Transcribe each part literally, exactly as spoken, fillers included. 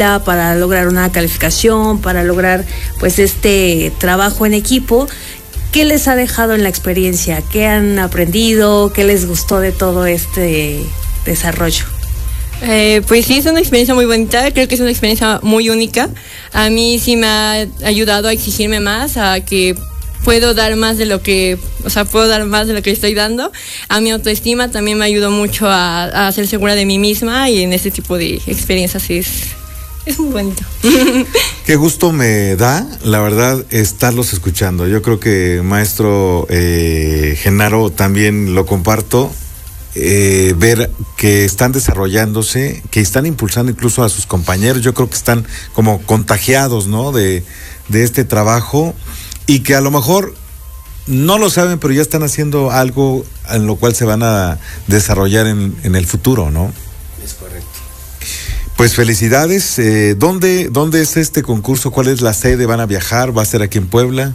para lograr una calificación, para lograr pues este trabajo en equipo. ¿Qué les ha dejado en la experiencia? ¿Qué han aprendido? ¿Qué les gustó de todo este desarrollo? Eh, pues sí, es una experiencia muy bonita, creo que es una experiencia muy única. A mí sí me ha ayudado a exigirme más, a que puedo dar más de lo que, o sea, puedo dar más de lo que estoy dando. A mi autoestima también me ayudó mucho a, a ser segura de mí misma, y en este tipo de experiencias es, es muy bonito. Qué gusto me da, la verdad, estarlos escuchando. Yo creo que maestro eh, Genaro también lo comparto. Eh, ver que están desarrollándose, que están impulsando incluso a sus compañeros. Yo creo que están como contagiados, ¿no? De, de este trabajo, y que a lo mejor no lo saben, pero ya están haciendo algo en lo cual se van a desarrollar en, en el futuro, ¿no? Es correcto. Pues felicidades. Eh, ¿dónde, ¿Dónde es este concurso? ¿Cuál es la sede? ¿Van a viajar? ¿Va a ser aquí en Puebla?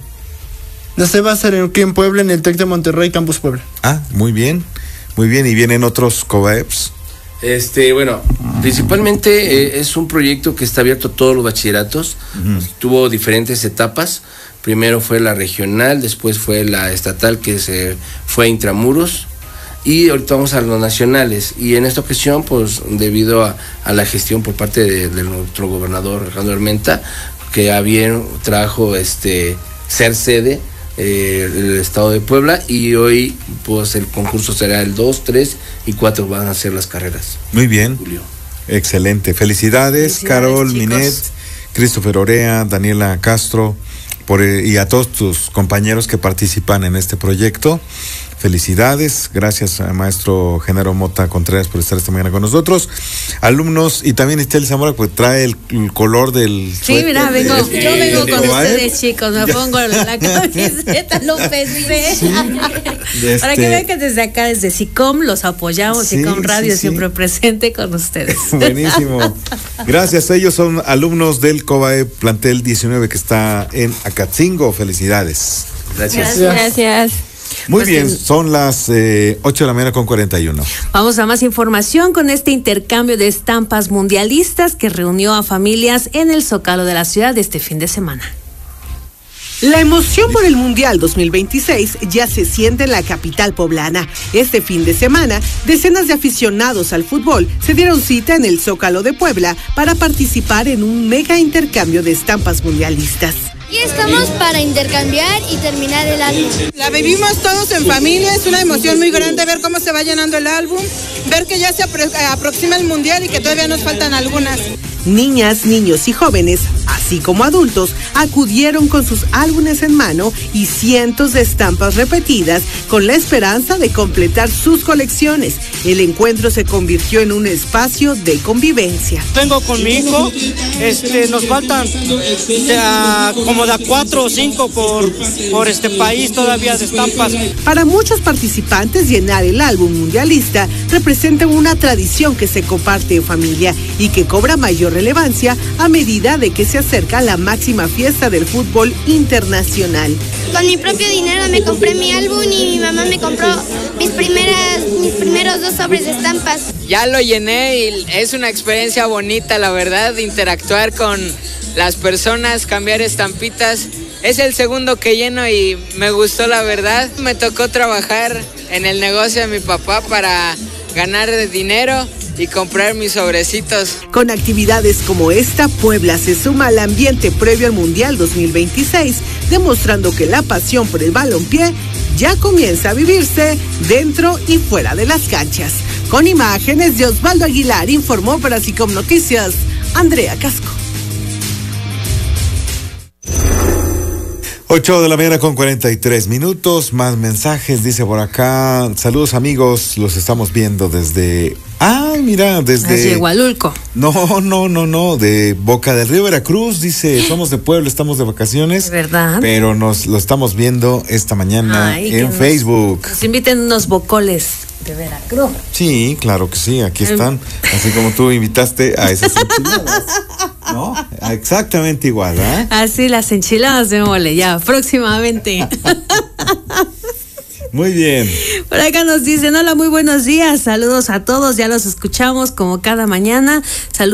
La sede va a ser aquí en Puebla, en el TEC de Monterrey, Campus Puebla. Ah, muy bien. Muy bien, ¿y vienen otros COBAEPS? Este, bueno, principalmente eh, es un proyecto que está abierto a todos los bachilleratos. Uh-huh. Tuvo diferentes etapas. Primero fue la regional, después fue la estatal, que se fue a Intramuros, y ahorita vamos a los nacionales. Y en esta ocasión, pues debido a, a la gestión por parte de, de nuestro gobernador Alejandro Armenta, que a bien trajo este ser sede Eh, el estado de Puebla, y hoy pues el concurso será el dos, tres y cuatro van a ser las carreras. Muy bien, Julio. Excelente, felicidades, felicidades Carol, chicos. Minet, Christopher Orea, Daniela Castro, por, y a todos tus compañeros que participan en este proyecto. Felicidades, gracias a maestro Genaro Mota Contreras por estar esta mañana con nosotros. Alumnos, y también Estel Zamora, pues trae el, el color del Sí, mira, vengo, de, yo vengo de, con de ustedes, chicos, me pongo la camiseta, lo pensé. Sí, este... Para que vean que desde acá, desde SICOM, los apoyamos, sí, SICOM Radio sí, sí. siempre presente con ustedes. Buenísimo. Gracias, ellos son alumnos del COBAEP Plantel diecinueve que está en Acatzingo. Felicidades. Gracias. Gracias. Gracias. Muy pues bien, en... son las eh, ocho de la mañana con cuarenta y uno. Vamos a más información con este intercambio de estampas mundialistas que reunió a familias en el Zócalo de la ciudad este fin de semana. La emoción por el Mundial dos mil veintiséis ya se siente en la capital poblana. Este fin de semana, decenas de aficionados al fútbol se dieron cita en el Zócalo de Puebla para participar en un mega intercambio de estampas mundialistas. Y estamos para intercambiar y terminar el álbum. La vivimos todos en familia, es una emoción muy grande ver cómo se va llenando el álbum, ver que ya se apro- aproxima el Mundial y que todavía nos faltan algunas. Niñas, niños y jóvenes, así como adultos, acudieron con sus álbumes en mano y cientos de estampas repetidas con la esperanza de completar sus colecciones. El encuentro se convirtió en un espacio de convivencia. Vengo con mi hijo, este, nos faltan de a, como de a cuatro o cinco por, por este país todavía de estampas. Para muchos participantes, llenar el álbum mundialista representa una tradición que se comparte en familia y que cobra mayor relevancia a medida de que se acerca la máxima fiesta del fútbol internacional. Con mi propio dinero me compré mi álbum y mi mamá me compró mis primeras, mis primeros dos sobres de estampas. Ya lo llené y es una experiencia bonita, la verdad, interactuar con las personas, cambiar estampitas. Es el segundo que lleno y me gustó, la verdad. Me tocó trabajar en el negocio de mi papá para ganar dinero y comprar mis sobrecitos. Con actividades como esta, Puebla se suma al ambiente previo al Mundial dos mil veintiséis, demostrando que la pasión por el balompié ya comienza a vivirse dentro y fuera de las canchas. Con imágenes de Osvaldo Aguilar, informó para SICOM Noticias, Andrea Casco. ocho de la mañana con cuarenta y tres minutos, más mensajes, dice por acá, saludos amigos, los estamos viendo desde, ah, mira, desde... Desde Hualulco. No, no, no, no, de Boca del Río, Veracruz, dice, somos de Puebla, estamos de vacaciones. ¿Verdad? Pero nos lo estamos viendo esta mañana Ay, en Facebook. Nos, nos inviten unos bocoles de Veracruz. Sí, claro que sí, aquí están, así como tú invitaste a esas enchiladas. ¿No? Exactamente igual, ¿eh? Así las enchiladas de mole, ya, próximamente. Muy bien. Por acá nos dicen, hola, muy buenos días, saludos a todos, ya los escuchamos como cada mañana. Saludos.